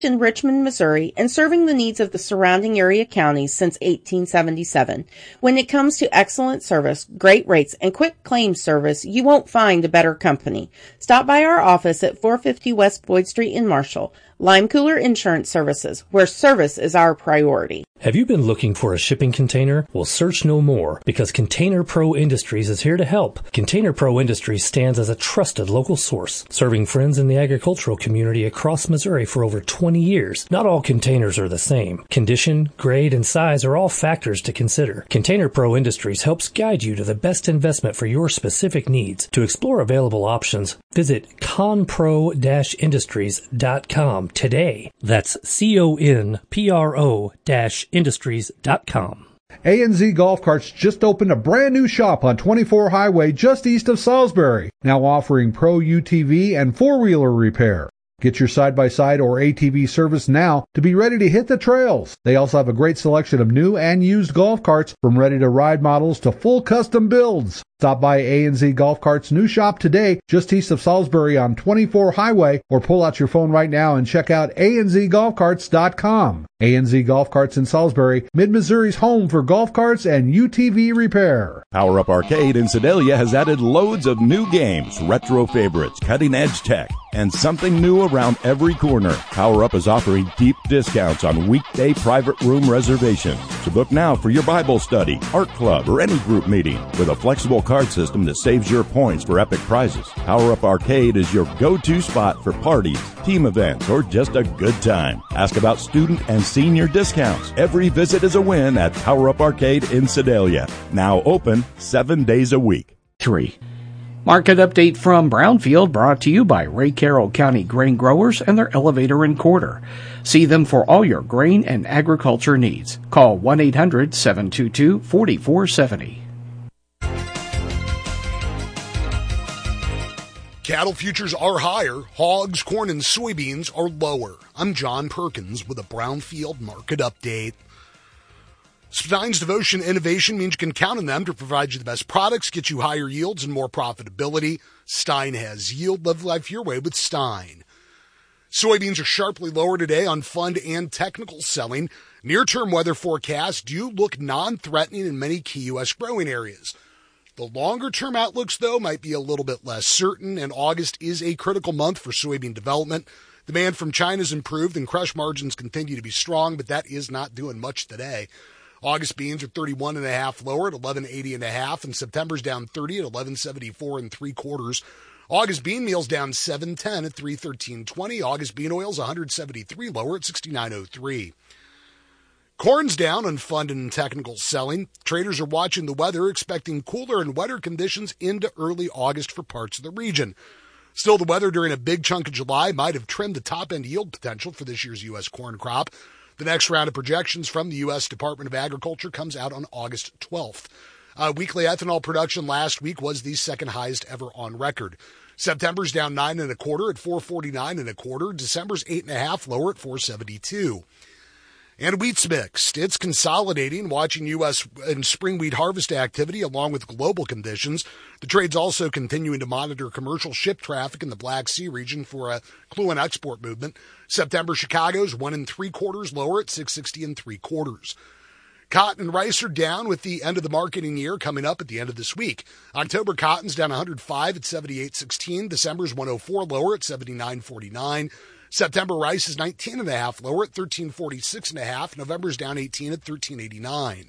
in Richmond, Missouri, and serving the needs of the surrounding area counties since 1877. When it comes to excellent service, great rates, and quick claim service, you won't find a better company. Stop by our office at 450 West Boyd Street in Marshall. Lime Cooler Insurance Services, where service is our priority. Have you been looking for a shipping container? Well, search no more, because Container Pro Industries is here to help. Container Pro Industries stands as a trusted local source, serving friends in the agricultural community across Missouri for over 20 years. Not all containers are the same. Condition, grade, and size are all factors to consider. Container Pro Industries helps guide you to the best investment for your specific needs. To explore available options, visit conpro-industries.com today. That's CONPRO-industries.com. A&Z Golf Carts just opened a brand new shop on 24 Highway just east of Salisbury, now offering Pro UTV and four-wheeler repair. Get your side-by-side or ATV service now to be ready to hit the trails. They also have a great selection of new and used golf carts, from ready-to-ride models to full custom builds. Stop by A&Z Golf Carts' new shop today, just east of Salisbury on 24 Highway, or pull out your phone right now and check out anzgolfcarts.com. A&Z Golf Carts in Salisbury, Mid-Missouri's home for golf carts and UTV repair. Power Up Arcade in Sedalia has added loads of new games, retro favorites, cutting-edge tech, and something new around every corner. Power Up is offering deep discounts on weekday private room reservations. So book now for your Bible study, art club, or any group meeting with a flexible card system that saves your points for epic prizes. Power Up Arcade is your go-to spot for parties, team events, or just a good time. Ask about student and senior discounts. Every visit is a win at Power Up Arcade in Sedalia. Now open 7 days a week. 3. Market update from Brownfield, brought to you by Ray Carroll County Grain Growers and their elevator and quarter. See them for all your grain and agriculture needs. Call 1-800-722-4470. Cattle futures are higher. Hogs, corn, and soybeans are lower. I'm John Perkins with a Brownfield market update. Stein's Devotion Innovation means you can count on them to provide you the best products, get you higher yields and more profitability. Stein has yield. Live life your way with Stein. Soybeans are sharply lower today on fund and technical selling. Near-term weather forecasts do look non-threatening in many key U.S. growing areas. The longer-term outlooks, though, might be a little bit less certain, and August is a critical month for soybean development. Demand from China has improved, and crush margins continue to be strong, but that is not doing much today. August beans are 31.5 lower at 11.80.5, and September's down 30 at 11.74 3/4. August bean meal's down 7.10 at 313.20. August bean oil's 173 lower at 69.03. Corn's down on fund and technical selling. Traders are watching the weather, expecting cooler and wetter conditions into early August for parts of the region. Still, the weather during a big chunk of July might have trimmed the top-end yield potential for this year's U.S. corn crop. The next round of projections from the U.S. Department of Agriculture comes out on August 12th. Weekly ethanol production last week was the second highest ever on record. September's down 9.25 at 449.25. December's 8.5 lower at 472. And wheat's mixed. It's consolidating, watching U.S. and spring wheat harvest activity along with global conditions. The trade's also continuing to monitor commercial ship traffic in the Black Sea region for a clue in export movement. September Chicago's 1 3/4 lower at 660 3/4. Cotton and rice are down with the end of the marketing year coming up at the end of this week. October cotton's down 105 at 78.16. December's 104 lower at 79.49. September rice is 19.5 lower at 13.46.5. November's down 18 at 13.89.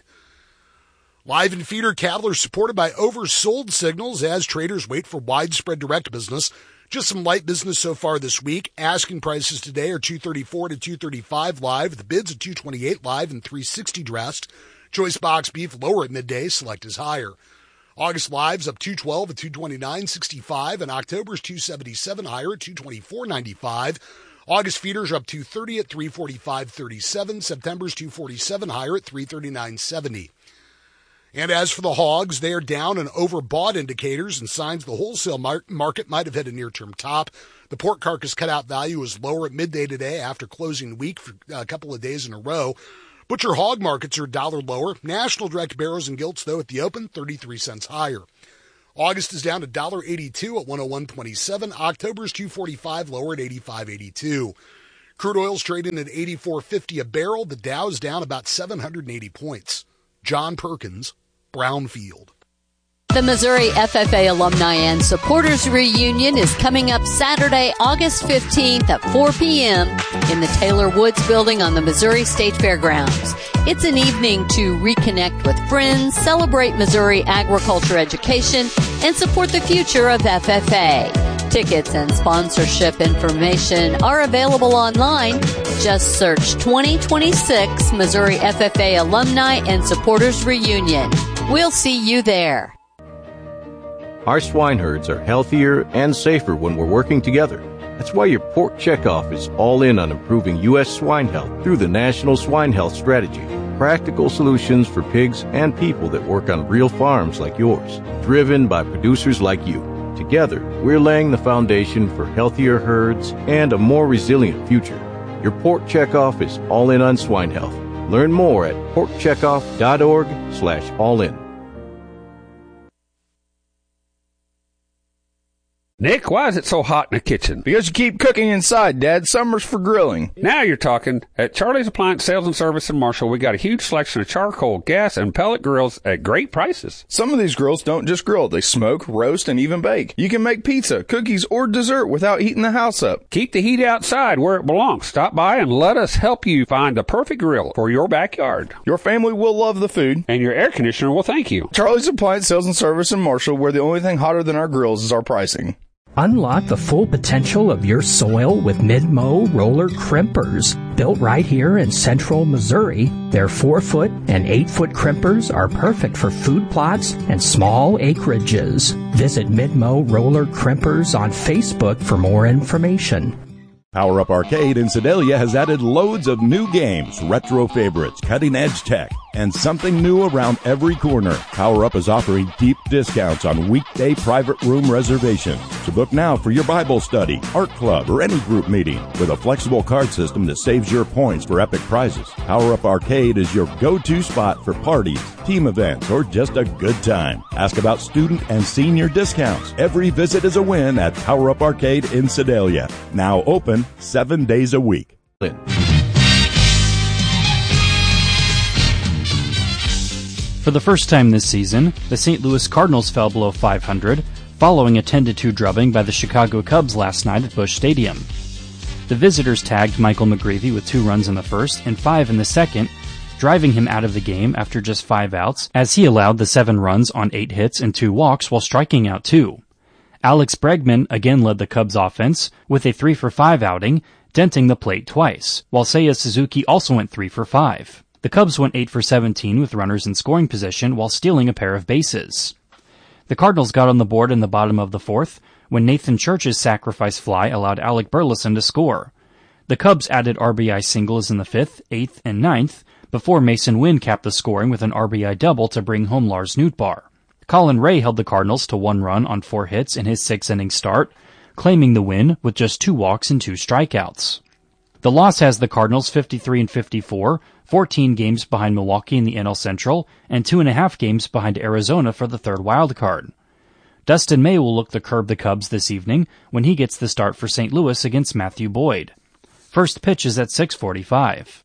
Live and feeder cattle are supported by oversold signals as traders wait for widespread direct business. Just some light business so far this week. Asking prices today are $234 to $235 live. The bids at $228 live and $360 dressed. Choice box beef lower at midday. Select is higher. August lives up $212 at $229.65, and October's $277 higher at $224.95. August feeders are up $230 at $345.37. September's $247 higher at $339.70. And as for the hogs, they are down on overbought indicators and signs the wholesale market might have hit a near-term top. The pork carcass cutout value is lower at midday today after closing weak for a couple of days in a row. Butcher hog markets are $1 lower. National direct barrows and gilts, though, at the open, 33 cents higher. August is down to $1.82 at 101.27. October's $2.45 lower at 85.82. Crude oil's trading at $84.50 a barrel. The Dow's down about 780 points. John Perkins, Brownfield. The Missouri FFA Alumni and Supporters Reunion is coming up Saturday, August 15th at 4 p.m. in the Taylor Woods Building on the Missouri State Fairgrounds. It's an evening to reconnect with friends, celebrate Missouri agriculture education, and support the future of FFA. Tickets and sponsorship information are available online. Just search 2026 Missouri FFA Alumni and Supporters Reunion. We'll see you there. Our swine herds are healthier and safer when we're working together. That's why your Pork Checkoff is all in on improving U.S. swine health through the National Swine Health Strategy. Practical solutions for pigs and people that work on real farms like yours, driven by producers like you. Together, we're laying the foundation for healthier herds and a more resilient future. Your Pork Checkoff is all in on swine health. Learn more at porkcheckoff.org/all-in. Nick, why is it so hot in the kitchen? Because you keep cooking inside, Dad. Summer's for grilling. Now you're talking. At Charlie's Appliance Sales and Service in Marshall, we got a huge selection of charcoal, gas, and pellet grills at great prices. Some of these grills don't just grill. They smoke, roast, and even bake. You can make pizza, cookies, or dessert without heating the house up. Keep the heat outside where it belongs. Stop by and let us help you find the perfect grill for your backyard. Your family will love the food. And your air conditioner will thank you. Charlie's Appliance Sales and Service in Marshall, where the only thing hotter than our grills is our pricing. Unlock the full potential of your soil with Mid-Mow roller crimpers. Built right here in central Missouri, their 4-foot and 8-foot crimpers are perfect for food plots and small acreages. Visit Mid-Mow roller crimpers on Facebook for more information. Power Up Arcade in Sedalia has added loads of new games, retro favorites, cutting-edge tech, and something new around every corner. Power Up is offering deep discounts on weekday private room reservations. So book now for your Bible study, art club, or any group meeting with a flexible card system that saves your points for epic prizes. Power Up Arcade is your go-to spot for parties, team events, or just a good time. Ask about student and senior discounts. Every visit is a win at Power Up Arcade in Sedalia. Now open 7 days a week. For the first time this season, the St. Louis Cardinals fell below 500, following a 10-2 drubbing by the Chicago Cubs last night at Busch Stadium. The visitors tagged Michael McGreevy with 2 runs in the first and 5 in the second, driving him out of the game after just 5 outs, as he allowed the 7 runs on 8 hits and 2 walks while striking out 2. Alex Bregman again led the Cubs offense with a 3-for-5 outing, denting the plate twice, while Seiya Suzuki also went 3-for-5. The Cubs went 8-for-17 with runners in scoring position while stealing a pair of bases. The Cardinals got on the board in the bottom of the 4th when Nathan Church's sacrifice fly allowed Alec Burleson to score. The Cubs added RBI singles in the 5th, 8th, and 9th before Mason Wynn capped the scoring with an RBI double to bring home Lars Nootbaar. Colin Ray held the Cardinals to 1 run on 4 hits in his 6-inning start, claiming the win with just 2 walks and 2 strikeouts. The loss has the Cardinals 53-54, 14 games behind Milwaukee in the NL Central, and 2.5 games behind Arizona for the 3rd wildcard. Dustin May will look to curb the Cubs this evening when he gets the start for St. Louis against Matthew Boyd. First pitch is at 6:45.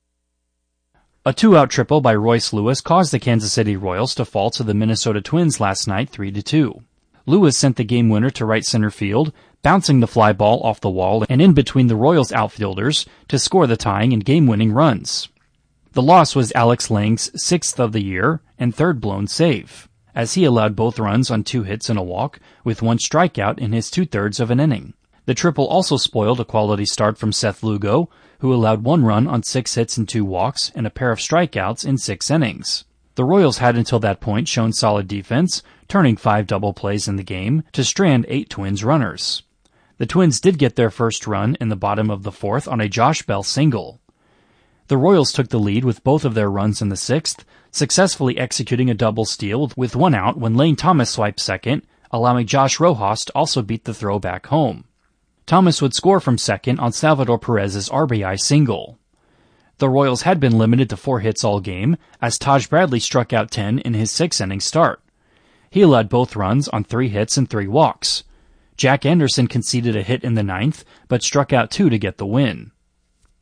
A 2-out triple by Royce Lewis caused the Kansas City Royals to fall to the Minnesota Twins last night 3-2. Lewis sent the game winner to right center field, bouncing the fly ball off the wall and in between the Royals outfielders to score the tying and game-winning runs. The loss was Alex Lang's 6th of the year and 3rd blown save, as he allowed both runs on 2 hits and a walk with 1 strikeout in his 2/3 of an inning. The triple also spoiled a quality start from Seth Lugo, who allowed 1 run on 6 hits and 2 walks and a pair of strikeouts in 6 innings. The Royals had until that point shown solid defense, turning 5 double plays in the game to strand 8 Twins runners. The Twins did get their first run in the bottom of the 4th on a Josh Bell single. The Royals took the lead with both of their runs in the 6th, successfully executing a double steal with 1 out when Lane Thomas swiped second, allowing Josh Rojas to also beat the throw back home. Thomas would score from second on Salvador Perez's RBI single. The Royals had been limited to 4 hits all game, as Taj Bradley struck out 10 in his 6-inning start. He allowed both runs on 3 hits and 3 walks. Jack Anderson conceded a hit in the 9th, but struck out 2 to get the win.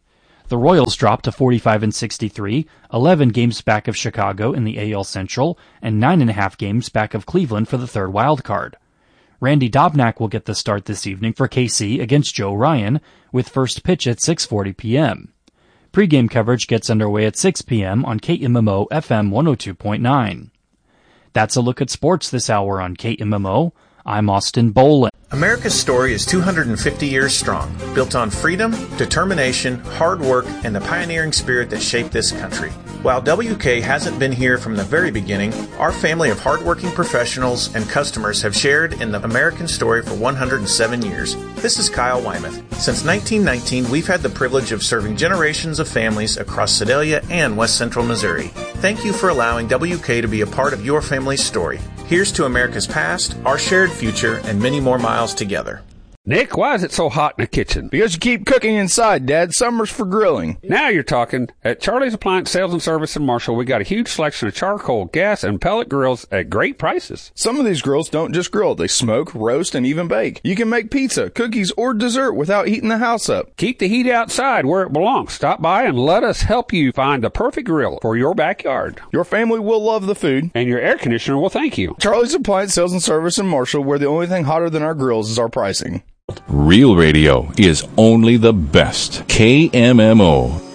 The Royals dropped to 45-63, 11 games back of Chicago in the AL Central, and 9.5 games back of Cleveland for the third wild card. Randy Dobnak will get the start this evening for KC against Joe Ryan, with first pitch at 6:40 p.m. Pre-game coverage gets underway at 6 p.m. on KMMO FM 102.9. That's a look at sports this hour on KMMO. I'm Austin Bolin. America's story is 250 years strong, built on freedom, determination, hard work, and the pioneering spirit that shaped this country. While WK hasn't been here from the very beginning, our family of hardworking professionals and customers have shared in the American story for 107 years. This is Kyle Wymuth. Since 1919, we've had the privilege of serving generations of families across Sedalia and West Central Missouri. Thank you for allowing WK to be a part of your family's story. Here's to America's past, our shared future, and many more miles together. Nick, why is it so hot in the kitchen? Because you keep cooking inside, Dad. Summer's for grilling. Now you're talking. At Charlie's Appliance Sales and Service in Marshall, we got a huge selection of charcoal, gas, and pellet grills at great prices. Some of these grills don't just grill. They smoke, roast, and even bake. You can make pizza, cookies, or dessert without heating the house up. Keep the heat outside where it belongs. Stop by and let us help you find the perfect grill for your backyard. Your family will love the food. And your air conditioner will thank you. Charlie's Appliance Sales and Service in Marshall, where the only thing hotter than our grills is our pricing. Real radio is only the best. KMMO.